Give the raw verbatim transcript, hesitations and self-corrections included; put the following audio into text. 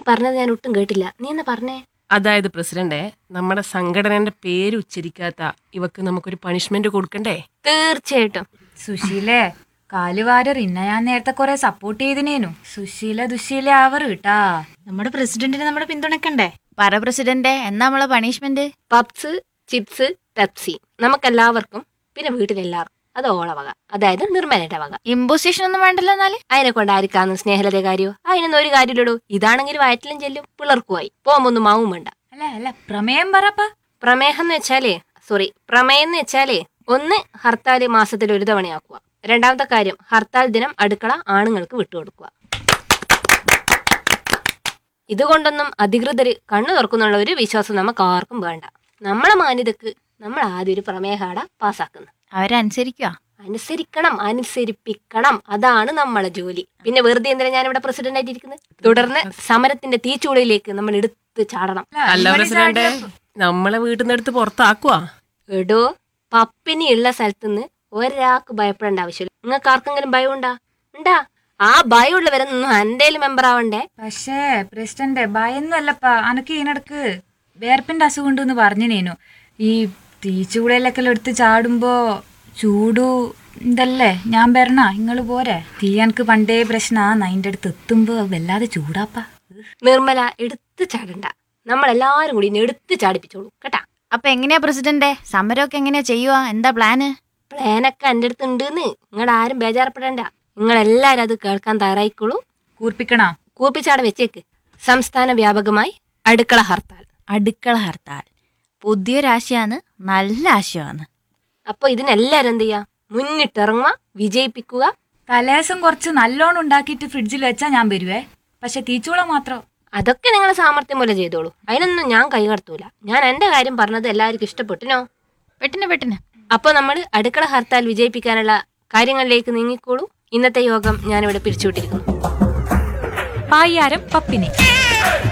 പറഞ്ഞത് ഞാൻ ഒട്ടും കേട്ടില്ല. നീ എന്നാ പറഞ്ഞേ? അതായത് പ്രസിഡന്റെ, നമ്മുടെ സംഘടനയുടെ പേര് ഉച്ചരിക്കാത്ത ഇവക്ക് നമുക്കൊരു പണിഷ്മെന്റ് കൊടുക്കണ്ടേ? തീർച്ചയായിട്ടും. സുശീലേ, കാലുവാരർ ഇന്ന ഞാൻ നേരത്തെ കൊറേ സപ്പോർട്ട് ചെയ്തിനേനു. സുശീല ദുശീല ആവറ് കേട്ടാ. നമ്മുടെ പ്രസിഡന്റിനെ നമ്മുടെ പിന്തുണക്കണ്ടേ? പറ പ്രസിഡന്റെ, എന്നാ നമ്മളെ പണിഷ്മെന്റ്? പപ്സ്, ചിപ്സ്, പെപ്സി നമുക്കെല്ലാവർക്കും, പിന്നെ വീട്ടിലെല്ലാവർക്കും. അത് ഓള വക, അതായത് നിർമ്മലയുടെ വക. ഇമ്പോസിഷൻ ഒന്നും വേണ്ടല്ലോ എന്നാല്. അതിനെ കൊണ്ട് ആയിരിക്കാന്ന് സ്നേഹലത കാര്യോ? അതിനൊന്നും ഒരു കാര്യമില്ലടൂ. ഇതാണെങ്കിൽ വയറ്റിലും ചെല്ലും, പിളർക്കുമായി പോകുമ്പൊന്നും മാവും വേണ്ട. അല്ല അല്ല പ്രമേയം പറപ്പാ. പ്രമേഹം എന്ന് വെച്ചാലേ സോറി പ്രമേയം എന്ന് വെച്ചാലേ ഒന്ന്, ഹർത്താല് മാസത്തിൽ ഒരു തവണയാക്കുക. രണ്ടാമത്തെ കാര്യം, ഹർത്താൽ ദിനം അടുക്കള ആണുങ്ങൾക്ക് വിട്ടുകൊടുക്കുക. ഇതുകൊണ്ടൊന്നും അധികൃതര് കണ്ണു തുറക്കുന്നുള്ള ഒരു വിശ്വാസം നമുക്ക് ആർക്കും വേണ്ട. നമ്മളെ മാന്യതക്ക് നമ്മൾ ആദ്യം ഒരു പ്രമേഹാട പാസ്സാക്കുന്നത്. അവരനുസരിക്കുക. അനുസരിക്കണം, അനുസരിപ്പിക്കണം. അതാണ് നമ്മളെ ജോലി. പിന്നെ വെറുതെ എന്തിനാ ഞാനിവിടെ പ്രസിഡന്റ് ആയിട്ടിരിക്കുന്നത്? തുടർന്ന് സമരത്തിന്റെ തീച്ചൂളയിലേക്ക് നമ്മൾ എടുത്ത് ചാടണം. അല്ല പ്രസിഡന്റെ, നമ്മളെ വീട്ടിൽ നിന്ന് എടുത്ത് പുറത്താക്കുവാ? എടോ, പപ്പിനി ഉള്ള സ്ഥലത്തുനിന്ന് ഒരാൾക്ക് ഭയപ്പെടേണ്ട ആവശ്യമില്ല. നിങ്ങൾക്ക് ആർക്കെങ്കിലും ഭയം ഉണ്ടാ ഉണ്ടാ ആ ഭയമുള്ളവരൊന്നും എന്റെ മെമ്പർ ആവണ്ടേ? പക്ഷേ പ്രസിഡന്റ്, ഭയൊന്നും അല്ലപ്പാ. അനക്ക് ഇതിനിടക്ക് വേർപ്പിന്റെ അസുഖം ഉണ്ടെന്ന് പറഞ്ഞിനേനു. ഈ തീച്ചൂടയിലൊക്കെ എടുത്ത് ചാടുമ്പോ ചൂടു ഇതല്ലേ, ഞാൻ വരണ ഇങ്ങള് പോരെ? തീ എനിക്ക് പണ്ടേ പ്രശ്നാന്ന്. അതിന്റെ അടുത്ത് എത്തുമ്പോ വല്ലാതെ ചൂടാപ്പാ. നിർമ്മല, എടുത്ത് ചാടണ്ട. നമ്മളെല്ലാരും കൂടി ഇനി എടുത്ത് ചാടിപ്പിച്ചോളൂ കേട്ടാ. അപ്പൊ എങ്ങനെയാ പ്രസിഡന്റെ, സമരമൊക്കെ എങ്ങനെയാ ചെയ്യുക? എന്താ പ്ലാന്? പ്ലാനൊക്കെ എന്റെ അടുത്ത് ഉണ്ടെന്ന് നിങ്ങൾ ആരും ബേജാറപ്പെടണ്ട. നിങ്ങളെല്ലാരും അത് കേൾക്കാൻ തയ്യാറായിക്കോളൂ. കൂർപ്പിക്കണോ? കൂപ്പിച്ചാടെ വെച്ചേക്ക്. സംസ്ഥാന വ്യാപകമായി അടുക്കള ഹർത്താൽ. അടുക്കള ഹർത്താൽ പുതിയൊരാശയാണ്, നല്ല ആശയമാണ്. അപ്പൊ ഇതിനെല്ലാരും എന്ത് ചെയ്യാ? മുന്നിട്ടിറങ്ങുക, വിജയിപ്പിക്കുക. തലേസം കുറച്ച് നല്ലോണം ഉണ്ടാക്കിയിട്ട് ഫ്രിഡ്ജിൽ വെച്ചാ ഞാൻ വരുവേ. പക്ഷെ തീച്ചൂള മാത്രം. അതൊക്കെ നിങ്ങൾ സാമർത്ഥ്യം പോലെ ചെയ്തോളൂ. അതിനൊന്നും ഞാൻ കൈ കടത്തൂല. ഞാൻ എന്റെ കാര്യം പറഞ്ഞത് എല്ലാവർക്കും ഇഷ്ടപ്പെട്ടിനോ? പെട്ടിന് പെട്ടിന്. അപ്പൊ നമ്മൾ അടുക്കള ഹർത്താൽ വിജയിപ്പിക്കാനുള്ള കാര്യങ്ങളിലേക്ക് നീങ്ങിക്കോളൂ. ഇന്നത്തെ യോഗം ഞാനിവിടെ പിരിച്ചുവിട്ടിരിക്കുന്നു. പായ്യാരം പപ്പിനെ.